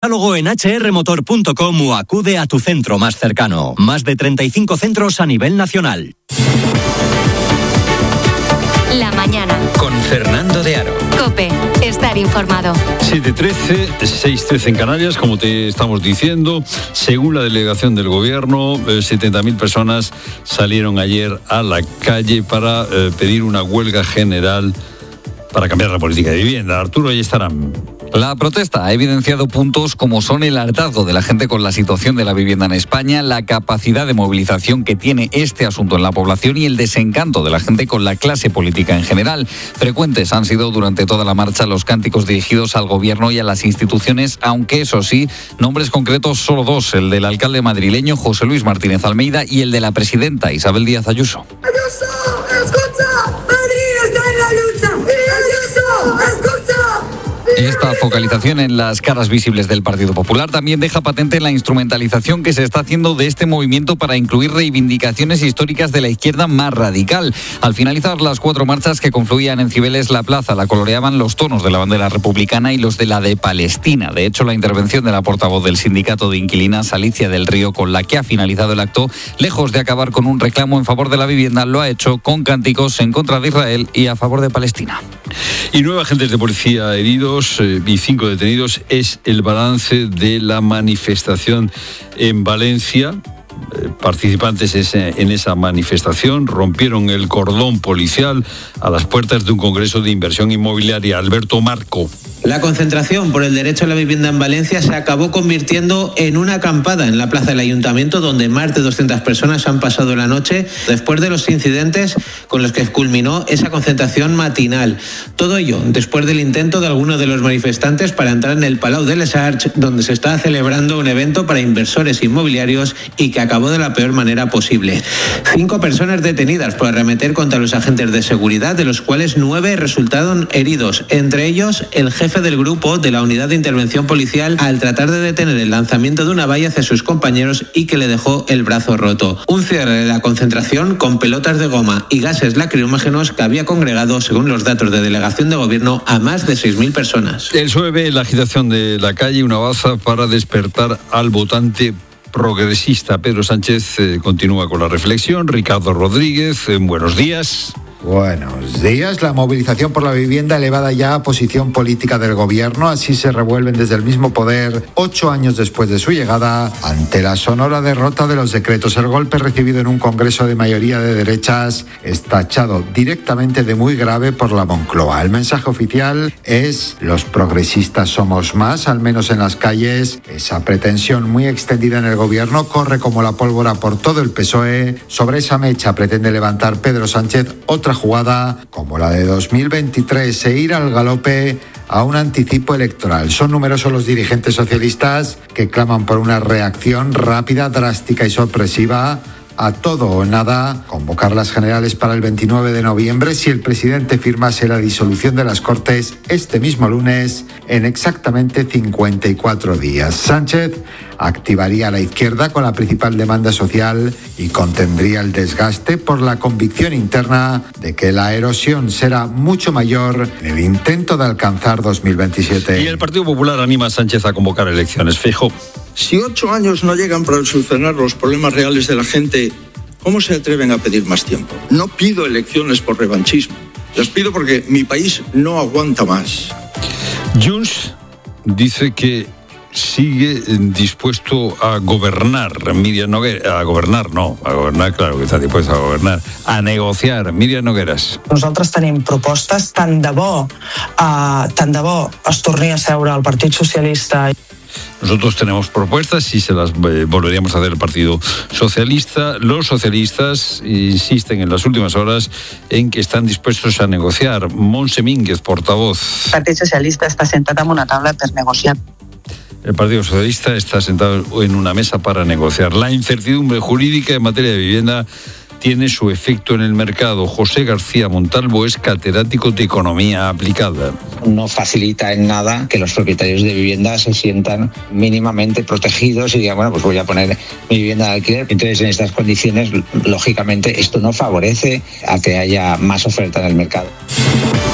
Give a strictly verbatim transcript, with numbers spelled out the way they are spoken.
Catálogo en hache erre motor punto com o acude a tu centro más cercano. Más de treinta y cinco centros a nivel nacional. La mañana. Con Fernando de Aro. COPE. Estar informado. siete trece, seis trece en Canarias, como te estamos diciendo. Según la delegación del gobierno, eh, setenta mil personas salieron ayer a la calle para eh, pedir una huelga general para cambiar la política de vivienda. Arturo, ahí estarán. La protesta ha evidenciado puntos como son el hartazgo de la gente con la situación de la vivienda en España, la capacidad de movilización que tiene este asunto en la población y el desencanto de la gente con la clase política en general. Frecuentes han sido durante toda la marcha los cánticos dirigidos al gobierno y a las instituciones, aunque eso sí, nombres concretos solo dos, el del alcalde madrileño José Luis Martínez Almeida y el de la presidenta Isabel Díaz Ayuso. ¡Ayuso! ¡Escucha! ¡Madrid está en la lucha! ¡Ayuso! ¡Escucha! Esta focalización en las caras visibles del Partido Popular también deja patente la instrumentalización que se está haciendo de este movimiento para incluir reivindicaciones históricas de la izquierda más radical. Al finalizar las cuatro marchas que confluían en Cibeles, la plaza la coloreaban los tonos de la bandera republicana y los de la de Palestina. De hecho, la intervención de la portavoz del sindicato de inquilinas, Alicia del Río, con la que ha finalizado el acto, lejos de acabar con un reclamo en favor de la vivienda, lo ha hecho con cánticos en contra de Israel y a favor de Palestina. Y nueve agentes de policía heridos eh, y cinco detenidos es el balance de la manifestación en Valencia. Eh, participantes ese, en esa manifestación rompieron el cordón policial a las puertas de un congreso de inversión inmobiliaria. Alberto Marco. La concentración por el derecho a la vivienda en Valencia se acabó convirtiendo en una acampada en la plaza del Ayuntamiento, donde más de doscientas personas han pasado la noche después de los incidentes con los que culminó esa concentración matinal. Todo ello después del intento de algunos de los manifestantes para entrar en el Palau de les Arts, donde se está celebrando un evento para inversores inmobiliarios y que acabó de la peor manera posible. Cinco personas detenidas por arremeter contra los agentes de seguridad, de los cuales nueve resultaron heridos, entre ellos el jefe del grupo de la unidad de intervención policial al tratar de detener el lanzamiento de una valla hacia sus compañeros y que le dejó el brazo roto. Un cierre de la concentración con pelotas de goma y gases lacrimógenos que había congregado, según los datos de delegación de gobierno, a más de seis mil personas. El P S O E ve la agitación de la calle una baza para despertar al votante progresista. Pedro Sánchez eh, continúa con la reflexión. Ricardo Rodríguez, eh, buenos días. Buenos días. La movilización por la vivienda elevada ya a posición política del gobierno. Así se revuelven desde el mismo poder ocho años después de su llegada ante la sonora derrota de los decretos. El golpe recibido en un congreso de mayoría de derechas es tachado directamente de muy grave por la Moncloa. El mensaje oficial es: los progresistas somos más, al menos en las calles. Esa pretensión muy extendida en el gobierno corre como la pólvora por todo el P S O E. Sobre esa mecha pretende levantar Pedro Sánchez otra jugada como la de dos mil veintitrés e ir al galope a un anticipo electoral. Son numerosos los dirigentes socialistas que claman por una reacción rápida, drástica y sorpresiva a todo o nada, convocar las generales para el veintinueve de noviembre si el presidente firmase la disolución de las Cortes este mismo lunes en exactamente cincuenta y cuatro días. Sánchez activaría a la izquierda con la principal demanda social y contendría el desgaste por la convicción interna de que la erosión será mucho mayor en el intento de alcanzar dos mil veintisiete. Y el Partido Popular anima a Sánchez a convocar elecciones. Feijóo. Si ocho años no llegan para solucionar los problemas reales de la gente, ¿cómo se atreven a pedir más tiempo? No pido elecciones por revanchismo. Las pido porque mi país no aguanta más. Junts dice que sigue dispuesto a gobernar. Miriam Nogueras, a governar, no, a governar, claro que està dispuesto a governar, a negociar. Miriam Nogueras. Nosaltres tenim propostes, tant de bo, uh, tant de bo es torni a seure al Partit Socialista. Nosotros tenemos propuestas y se las eh, volveríamos a hacer el Partido Socialista. Los socialistas insisten en las últimas horas en que están dispuestos a negociar. Montse Mínguez, portavoz. El Partit Socialista està sentat en una taula per negociar. El Partido Socialista está sentado en una mesa para negociar. La incertidumbre jurídica en materia de vivienda tiene su efecto en el mercado. José García Montalvo es catedrático de Economía Aplicada. No facilita en nada que los propietarios de vivienda se sientan mínimamente protegidos y digan, bueno, pues voy a poner mi vivienda de alquiler. Entonces, en estas condiciones, lógicamente, esto no favorece a que haya más oferta en el mercado.